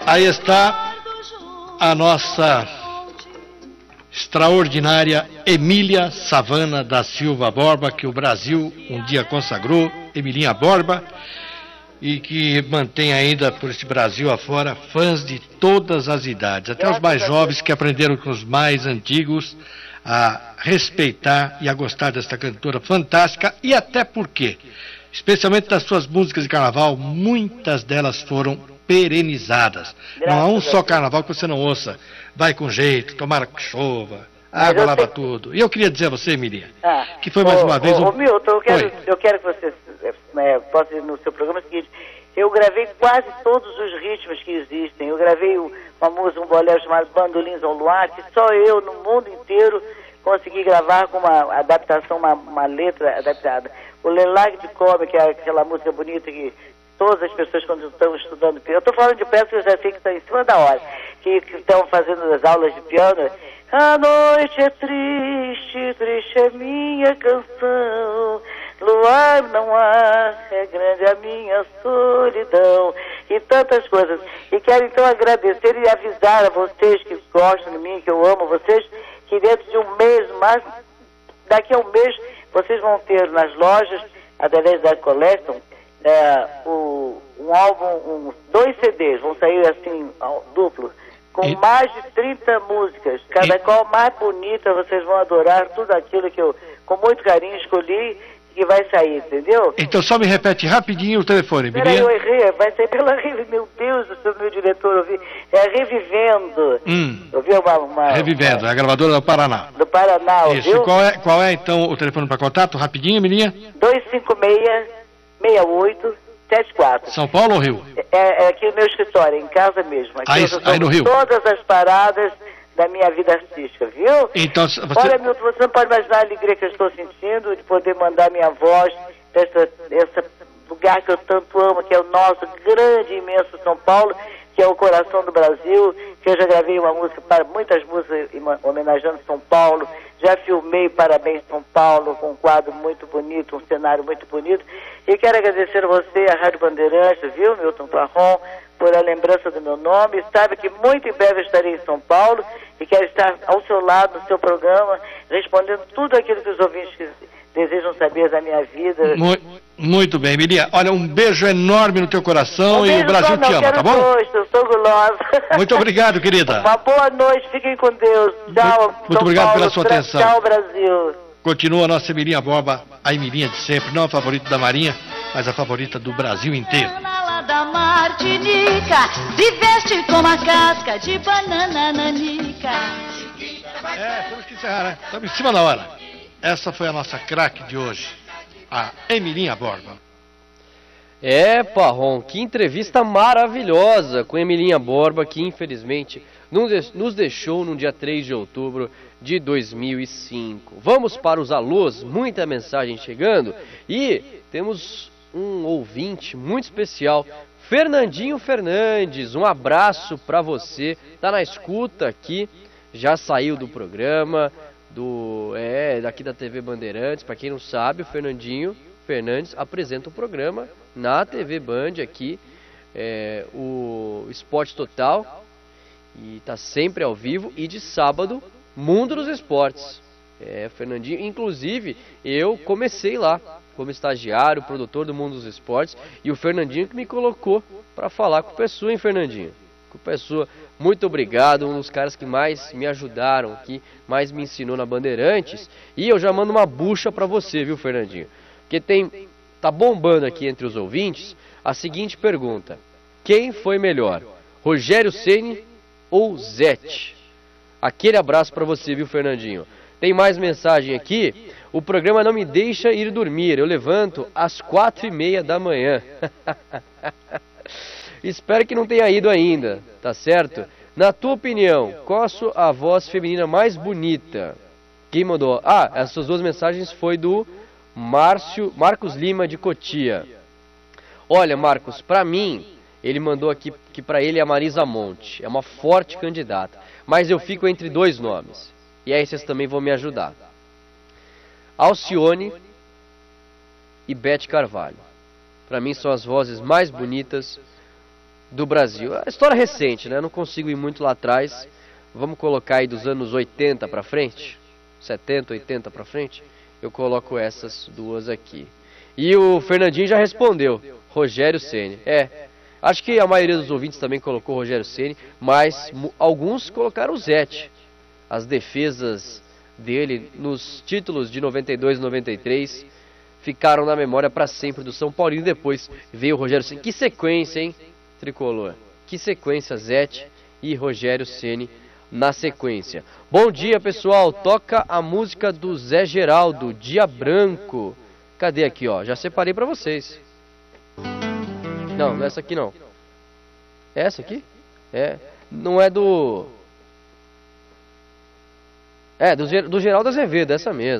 Aí está a nossa extraordinária Emília Savana da Silva Borba, que o Brasil um dia consagrou, Emilinha Borba, e que mantém ainda por esse Brasil afora fãs de todas as idades, até os mais jovens que aprenderam com os mais antigos a respeitar e a gostar desta cantora fantástica, e até porque, especialmente das suas músicas de carnaval, muitas delas foram perenizadas. Não há um só carnaval que você não ouça. Vai com jeito, tomara que chova, água lava tudo. E eu queria dizer a você, Emilinha, que foi mais uma vez Milton, eu quero que você possa ir no seu programa o seguinte: eu gravei quase todos os ritmos que existem. Eu gravei uma música, um bolero chamado Bandolins ao Luar, que só eu, no mundo inteiro, consegui gravar com uma adaptação, uma letra adaptada. O Lelag de Cobre, que é aquela música bonita que todas as pessoas, quando estão estudando piano, eu estou falando de peça que eu já sei que está em cima da hora, que estão fazendo as aulas de piano. A noite é triste, triste é minha canção, luar não há, é grande a minha solidão, e tantas coisas. E quero então agradecer e avisar a vocês que gostam de mim, que eu amo vocês, que dentro de um mês, mas daqui a um mês, vocês vão ter nas lojas, através da Collection, um álbum, 2 CDs, vão sair assim, duplo, com mais de 30 músicas, cada qual mais bonita. Vocês vão adorar tudo aquilo que eu, com muito carinho, escolhi, que vai sair, entendeu? Então só me repete rapidinho o telefone, Peraí, eu errei, vai sair pela meu Deus do céu, meu diretor, eu vi, é Revivendo. Eu vi Revivendo, é a gravadora do Paraná. Do Paraná, isso, viu? E qual é então o telefone para contato? Rapidinho, Emilinha? 256-6874. São Paulo ou Rio? É aqui no meu escritório, em casa mesmo. Aqui aí no Rio? Todas as paradas da minha vida artística, viu? Então, você... Olha, Milton, você não pode imaginar a alegria que eu estou sentindo de poder mandar minha voz para esse lugar que eu tanto amo, que é o nosso grande, imenso São Paulo, que é o coração do Brasil, que eu já gravei uma música, muitas músicas homenageando São Paulo, já filmei Parabéns São Paulo, com um quadro muito bonito, um cenário muito bonito, e quero agradecer a você, a Rádio Bandeirantes, viu, Milton Parron, por a lembrança do meu nome. Sabe que muito em breve estarei em São Paulo e quero estar ao seu lado no seu programa, respondendo tudo aquilo que os ouvintes desejam saber da minha vida. Muito bem, Emilinha. Olha, um beijo enorme no teu coração e o Brasil te ama, tá bom? Eu sou gulosa. Muito obrigado, querida. Uma boa noite, fiquem com Deus. Tchau. Muito obrigado pela sua atenção. Tchau, Brasil. Continua a nossa Emilinha Borba, a Emilinha de sempre, não a favorita da Marinha, mas a favorita do Brasil inteiro. Da Martinica, se veste com uma casca de banana nanica. Temos que encerrar, né? Estamos em cima da hora. Essa foi a nossa craque de hoje, a Emilinha Borba. Parron, que entrevista maravilhosa com Emilinha Borba, que infelizmente nos deixou no dia 3 de outubro de 2005. Vamos para os alôs, muita mensagem chegando, e temos um ouvinte muito especial, Fernandinho Fernandes. Um abraço para você, tá na escuta aqui, já saiu do programa daqui da TV Bandeirantes. Para quem não sabe, o Fernandinho Fernandes apresenta o programa na TV Band aqui, o Esporte Total, e tá sempre ao vivo, e de sábado, Mundo dos Esportes. Fernandinho, inclusive eu comecei lá como estagiário, produtor do Mundo dos Esportes, e o Fernandinho que me colocou para falar com o Pessoa, hein, Fernandinho? Com o Pessoa, muito obrigado, um dos caras que mais me ajudaram aqui, mais me ensinou na Bandeirantes, e eu já mando uma bucha para você, viu, Fernandinho? Porque tá bombando aqui entre os ouvintes a seguinte pergunta: quem foi melhor, Rogério Ceni ou Zete? Aquele abraço para você, viu, Fernandinho? Tem mais mensagem aqui. O programa não me deixa ir dormir. Eu levanto às 4h30 da manhã. Espero que não tenha ido ainda, tá certo? Na tua opinião, qual a voz feminina mais bonita? Quem mandou? Essas duas mensagens foi do Marcos Lima de Cotia. Olha, Marcos, pra mim, ele mandou aqui que pra ele é a Marisa Monte. É uma forte candidata. Mas eu fico entre 2 nomes. E aí vocês também vão me ajudar. Alcione e Beth Carvalho. Para mim são as vozes mais bonitas do Brasil. É história recente, né? Eu não consigo ir muito lá atrás. Vamos colocar aí dos anos 80 para frente, 70, 80 para frente. Eu coloco essas duas aqui. E o Fernandinho já respondeu, Rogério Ceni. Acho que a maioria dos ouvintes também colocou Rogério Ceni, mas alguns colocaram o Zete. As defesas dele nos títulos de 92 e 93 ficaram na memória para sempre do São Paulino. Depois veio o Rogério Ceni. Que sequência, hein, Tricolor? Que sequência, Zete e Rogério Ceni na sequência. Bom dia, pessoal. Toca a música do Zé Geraldo, Dia Branco. Cadê aqui, ó? Já separei para vocês. Não, não é essa aqui não. É essa aqui? Não é do... do Geraldo Azevedo, essa mesmo.